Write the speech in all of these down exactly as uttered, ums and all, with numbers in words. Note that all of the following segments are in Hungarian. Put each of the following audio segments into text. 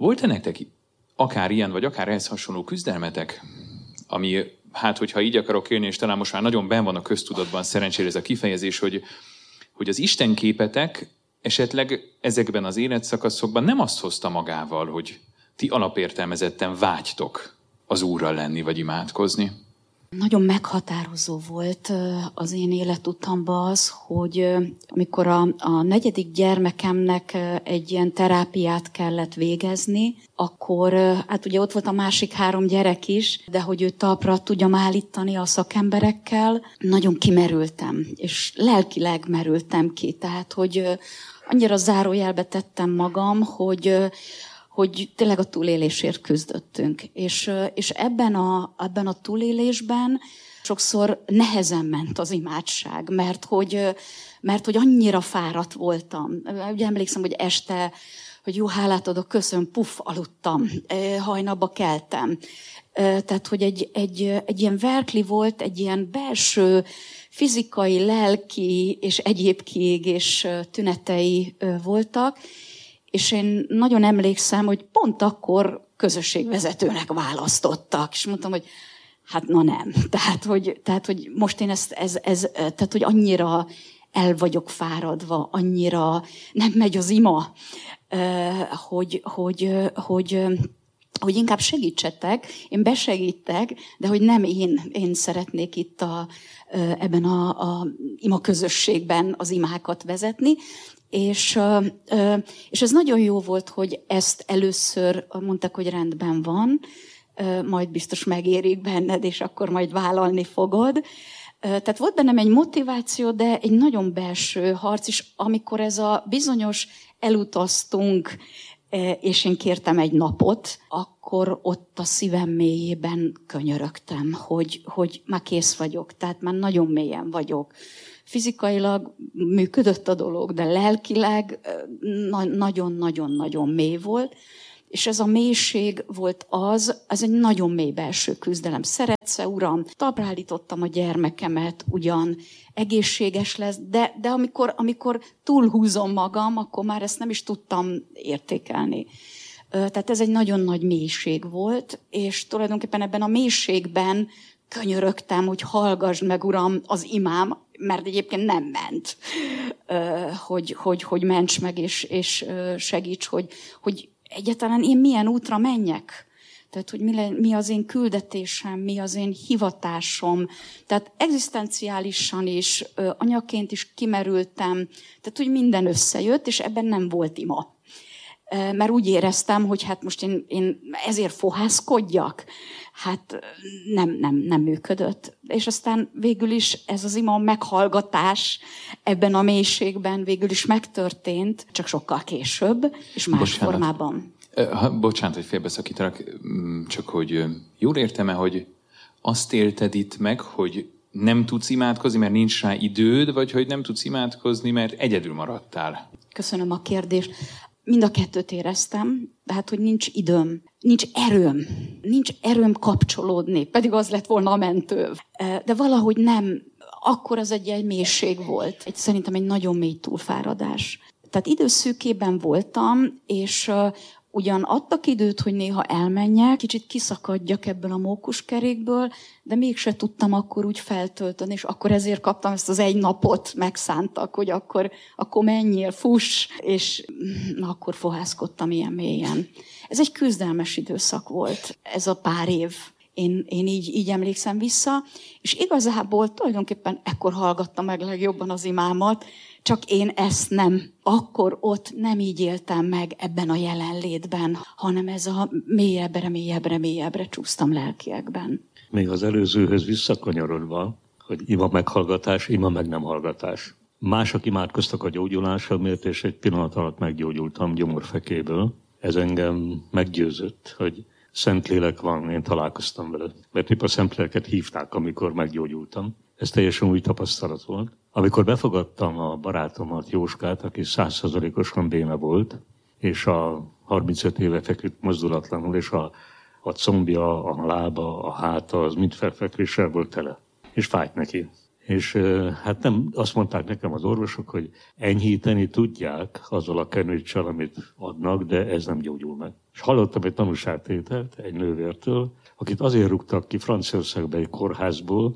Volt-e nektek akár ilyen, vagy akár ehhez hasonló küzdelmetek, ami, hát hogyha így akarok élni, és talán most már nagyon benn van a köztudatban szerencsére ez a kifejezés, hogy, hogy az istenképetek esetleg ezekben az életszakaszokban nem azt hozta magával, hogy ti alapértelmezetten vágytok az Úrral lenni, vagy imádkozni? Nagyon meghatározó volt az én életutamban az, hogy amikor a, a negyedik gyermekemnek egy ilyen terápiát kellett végezni, akkor hát ugye ott volt a másik három gyerek is, de hogy őt talpra tudjam állítani a szakemberekkel, nagyon kimerültem, és lelkileg merültem ki. Tehát, hogy annyira zárójelbe tettem magam, hogy hogy tényleg a túlélésért küzdöttünk. És, és ebben, a, ebben a túlélésben sokszor nehezen ment az imádság, mert hogy, mert hogy annyira fáradt voltam. Ugye emlékszem, hogy este, hogy jó, hálát adok, köszönöm, puff, aludtam, hajnalba keltem. Tehát, hogy egy, egy, egy ilyen verkli volt, egy ilyen belső fizikai, lelki és egyéb kiégés tünetei voltak, és én nagyon emlékszem, hogy pont akkor közösségvezetőnek választottak. És mondtam, hogy hát na nem. Tehát, hogy, tehát, hogy most én ezt, ez, ez, tehát, hogy annyira el vagyok fáradva, annyira nem megy az ima, hogy, hogy, hogy, hogy inkább segítsetek, én besegítek, de hogy nem én, én szeretnék itt a, ebben a, a ima közösségben az imákat vezetni. És, és ez nagyon jó volt, hogy ezt először mondták, hogy rendben van, majd biztos megérik benned, és akkor majd vállalni fogod. Tehát volt bennem egy motiváció, de egy nagyon belső harc is, amikor ez a bizonyos elutaztunk, és én kértem egy napot, akkor ott a szívem mélyében könyörögtem, hogy, hogy már kész vagyok, tehát már nagyon mélyen vagyok. Fizikailag működött a dolog, de lelkileg nagyon-nagyon-nagyon mély volt, és ez a mélység volt az, ez egy nagyon mély belső küzdelem. Szeretsz-e, Uram? Talpra állítottam a gyermekemet, ugyan egészséges lesz, de, de amikor, amikor túlhúzom magam, akkor már ezt nem is tudtam értékelni. Tehát ez egy nagyon nagy mélység volt, és tulajdonképpen ebben a mélységben könyörögtem, hogy hallgass meg, Uram, az imám, mert egyébként nem ment, hogy, hogy, hogy ments meg, és, és segíts, hogy, hogy egyáltalán én milyen útra menjek. Tehát, hogy mi, le, mi az én küldetésem, mi az én hivatásom. Tehát egzisztenciálisan is, anyaként is kimerültem. Tehát, hogy minden összejött, és ebben nem volt ima. Mert úgy éreztem, hogy hát most én, én ezért fohászkodjak. Hát nem, nem, nem működött. És aztán végül is ez az ima meghallgatás ebben a mélységben végül is megtörtént, csak sokkal később, és más Bocsánat. formában. Bocsánat, hogy félbeszakítanak, csak hogy jól értem-e, hogy azt élted itt meg, hogy nem tudsz imádkozni, mert nincs rá időd, vagy hogy nem tudsz imádkozni, mert egyedül maradtál? Köszönöm a kérdést. Mind a kettőt éreztem, tehát, hogy nincs időm, nincs erőm, nincs erőm kapcsolódni, pedig az lett volna a mentő. De valahogy nem, akkor az egy, egy mélység volt, egy, szerintem egy nagyon mély túlfáradás. Tehát időszűkében voltam, és ugyan adtak időt, hogy néha elmenjek, kicsit kiszakadjak ebből a mókuskerékből, de mégse tudtam akkor úgy feltölteni, és akkor ezért kaptam ezt az egy napot, megszántak, hogy akkor, akkor menjél, fuss, és na, akkor fohászkodtam ilyen mélyen. Ez egy küzdelmes időszak volt, ez a pár év. Én, én így, így emlékszem vissza, és igazából tulajdonképpen ekkor hallgattam meg legjobban az imámat, csak én ezt nem, akkor ott nem így éltem meg ebben a jelenlétben, hanem ez a mélyebbre, mélyebbre, mélyebbre csúsztam lelkiekben. Még az előzőhöz visszakanyarodva, hogy ima meghallgatás, ima meg nem hallgatás. Mások imádkoztak a gyógyulásomért, és egy pillanat alatt meggyógyultam gyomorfekéből. Ez engem meggyőzött, hogy Szentlélek van, én találkoztam vele. Mert épp a Szentléleket hívták, amikor meggyógyultam. Ez teljesen új tapasztalat volt. Amikor befogadtam a barátomat, Jóskát, aki száz százalékosan béna volt, és a harmincöt éve feküdt mozdulatlanul, és a, a combja, a lába, a háta, az mind felfekvéssel volt tele. És fájt neki. És hát nem, azt mondták nekem az orvosok, hogy enyhíteni tudják azzal a kenőccsel, amit adnak, de ez nem gyógyul meg. És hallottam egy tanúságtételt egy nővértől, akit azért rúgtak ki Franciaországba egy kórházból,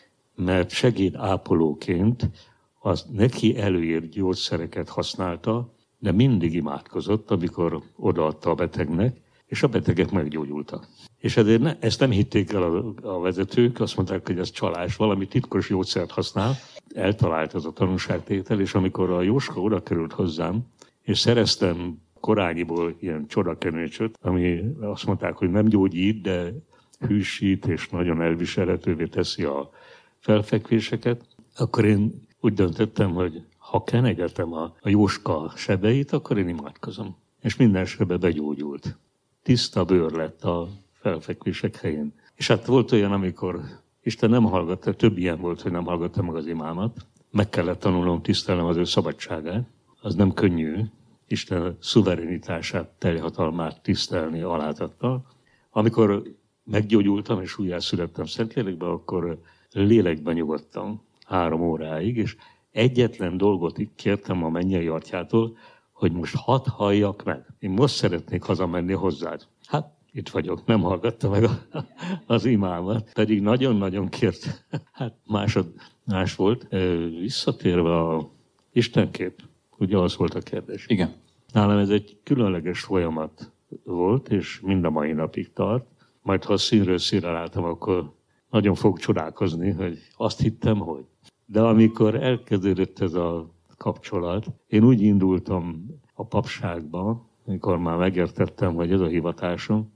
mert segédápolóként az neki előírt gyógyszereket használta, de mindig imádkozott, amikor odaadta a betegnek, és a betegek meggyógyultak. És ezért ne, ezt nem hitték el a, a vezetők, azt mondták, hogy ez csalás, valami titkos gyógyszert használ. Eltalált az a tanúságtétel, és amikor a Jóska oda került hozzám, és szereztem korányiból ilyen csodakenőcsöt, ami azt mondták, hogy nem gyógyít, de hűsít, és nagyon elviselhetővé teszi a felfekvéseket, akkor én úgy döntöttem, hogy ha kenegetem a, a Jóska sebeit, akkor én imádkozom. És minden sebe begyógyult. Tiszta bőr lett a felfekvések helyén. És hát volt olyan, amikor Isten nem hallgatta, több ilyen volt, hogy nem hallgatta meg az imámat. Meg kellett tanulnom tisztelnem az ő szabadságát. Az nem könnyű. Isten szuverenitását, teljhatalmát tisztelni alázattal. Amikor meggyógyultam és újjászülettem Szentlélekbe, akkor lélekben nyugodtam három óráig, és egyetlen dolgot kértem a mennyei atyától, hogy most hadd halljak meg. Én most szeretnék hazamenni hozzád. Hát itt vagyok, nem hallgatta meg a, az imámat, pedig nagyon-nagyon kért. Hát másod, más volt. Visszatérve a Istenkép, ugye az volt a kérdés. Igen. Nálam ez egy különleges folyamat volt, és mind a mai napig tart. Majd ha színről színre láttam, akkor nagyon fog csodálkozni, hogy azt hittem, hogy. De amikor elkezdődött ez a kapcsolat, én úgy indultam a papságba, amikor már megértettem, hogy ez a hivatásom,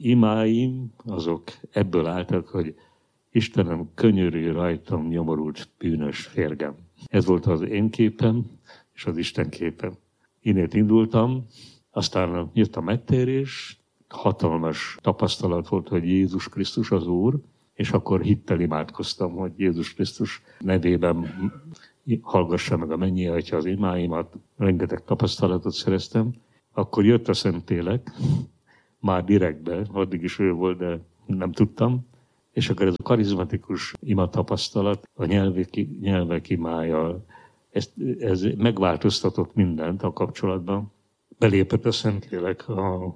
imáim azok ebből álltak, hogy Istenem, könyörülj rajtam nyomorult bűnös férgem. Ez volt az én képem és az Isten képem. Innét indultam, aztán jött a megtérés, hatalmas tapasztalat volt, hogy Jézus Krisztus az Úr, és akkor hittel imádkoztam, hogy Jézus Krisztus nevében hallgassa meg a mennyi atya az imáimat, rengeteg tapasztalatot szereztem. Akkor jött a Szentlélek, már direktbe, addig is ő volt, de nem tudtam. És akkor ez a karizmatikus imatapasztalat, a nyelvek, nyelvek imája, ez, ez megváltoztatott mindent a kapcsolatban. Belépett a Szentlélek a,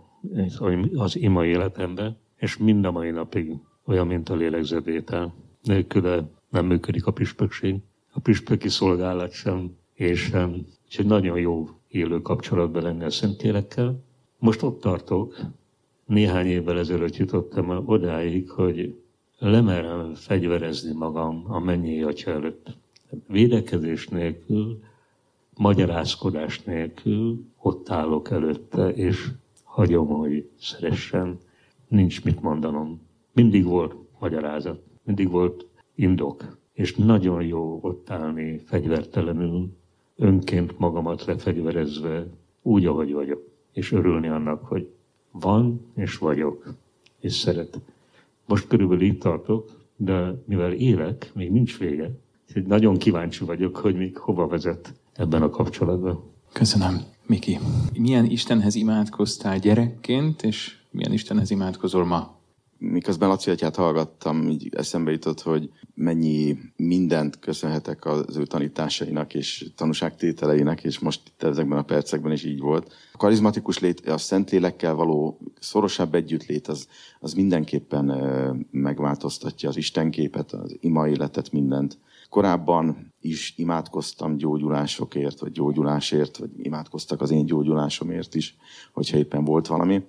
az ima életembe, és mind a mai napig olyan, mint a lélegzetvétel. Nélküle nem működik a püspökség, a püspöki szolgálat sem, és sem. Úgyhogy nagyon jó élő kapcsolatban lenni a Szentlélekkel. Most ott tartok, néhány évvel ezelőtt jutottam el odáig, hogy lemerem fegyverezni magam a mennyei atya előtt. Védekezés nélkül, magyarázkodás nélkül ott állok előtte, és hagyom, hogy szeressen. Nincs mit mondanom. Mindig volt magyarázat, mindig volt indok, és nagyon jó ott állni fegyvertelenül, önként magamat lefegyverezve, úgy, ahogy vagyok, és örülni annak, hogy van, és vagyok, és szeret. Most körülbelül itt tartok, de mivel élek, még nincs vége, úgyhogy nagyon kíváncsi vagyok, hogy még hova vezet ebben a kapcsolatban. Köszönöm, Miki. Milyen Istenhez imádkoztál gyerekként, és milyen Istenhez imádkozol ma? Miközben Laci atyát hallgattam, így eszembe jutott, hogy mennyi mindent köszönhetek az ő tanításainak és tanúságtételeinek, és most itt ezekben a percekben is így volt. A karizmatikus lét, a Szentlélekkel való szorosabb együttlét, az, az mindenképpen megváltoztatja az Istenképet, az ima életet, mindent. Korábban is imádkoztam gyógyulásokért, vagy gyógyulásért, vagy imádkoztak az én gyógyulásomért is, hogyha éppen volt valami.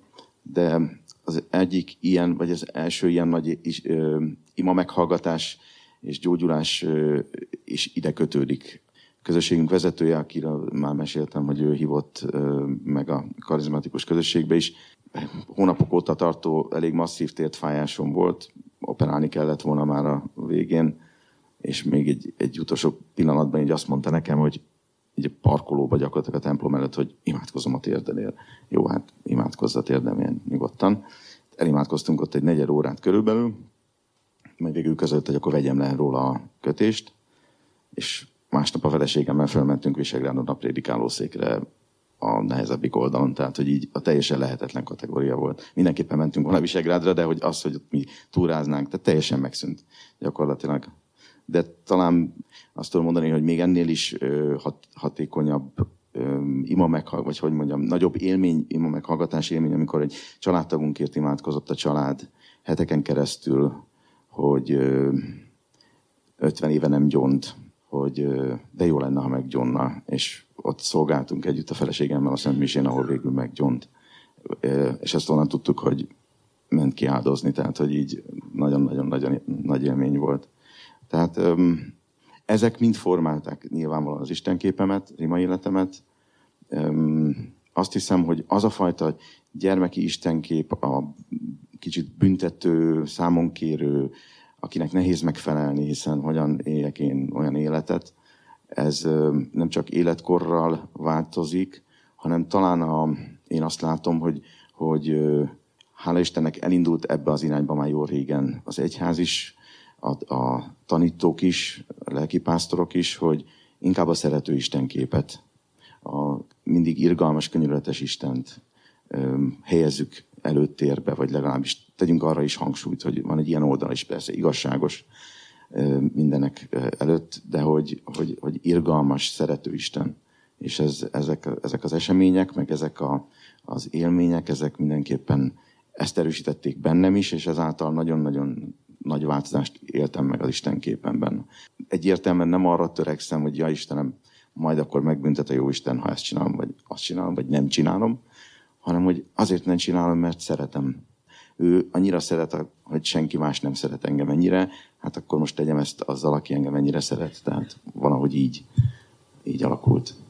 De az egyik ilyen, vagy az első ilyen nagy is, ö, ima meghallgatás és gyógyulás ö, is ide kötődik. A közösségünk vezetője, akiről már meséltem, hogy ő hívott ö, meg a karizmatikus közösségbe is, hónapok óta tartó elég masszív tértfájásom volt, operálni kellett volna már a végén, és még egy, egy utolsó pillanatban így azt mondta nekem, hogy egy parkolóba gyakorlatilag a templom előtt, hogy imádkozom a térdedért. Jó, hát imádkozz a térdemén nyugodtan. Elimádkoztunk ott egy negyed órát körülbelül, majd végül között, hogy akkor vegyem le róla a kötést, és másnap a feleségemmel felmentünk Visegrádon a prédikálószékre a nehezebbik oldalon, tehát hogy így a teljesen lehetetlen kategória volt. Mindenképpen mentünk volna Visegrádra, de hogy az, hogy ott mi túráznánk, tehát teljesen megszűnt gyakorlatilag de talán azt tudom mondani, hogy még ennél is hat, hatékonyabb ima meghallgatás, vagy hogy mondjam, nagyobb élmény, ima meghallgatás élmény, amikor egy családtagunkért imádkozott a család heteken keresztül, hogy ötven éve nem gyónt, hogy de jó lenne, ha meggyónna, és ott szolgáltunk együtt a feleségemmel a Szent Misén, ahol végül meggyónt. És ezt onnan tudtuk, hogy ment ki áldozni, tehát hogy így nagyon-nagyon nagy élmény volt. Tehát ezek mind formálták nyilvánvalóan az istenképemet, ima életemet. Azt hiszem, hogy az a fajta gyermeki istenkép, a kicsit büntető, számonkérő, akinek nehéz megfelelni, hiszen hogyan éljek én olyan életet, ez nem csak életkorral változik, hanem talán a, én azt látom, hogy, hogy hála Istennek elindult ebbe az irányba már jó régen az egyház is, a, a tanítók is, a lelkipásztorok is, hogy inkább a szerető istenképet, a mindig irgalmas, könyörületes Istent helyezzük előtérbe, vagy legalábbis tegyünk arra is hangsúlyt, hogy van egy ilyen oldal is, persze igazságos mindenek előtt, de hogy, hogy, hogy irgalmas, szerető Isten. És ez, ezek, ezek az események, meg ezek a, az élmények, ezek mindenképpen ezt erősítették bennem is, és ezáltal nagyon-nagyon nagy változást éltem meg az Isten képenben. Egyértelműen nem arra törekszem, hogy ja Istenem, majd akkor megbüntet a jó Isten, ha ezt csinálom, vagy azt csinálom, vagy nem csinálom, hanem hogy azért nem csinálom, mert szeretem. Ő annyira szeret, hogy senki más nem szeret engem ennyire, hát akkor most tegyem ezt azzal, aki engem ennyire szeret. Tehát valahogy így, így alakult.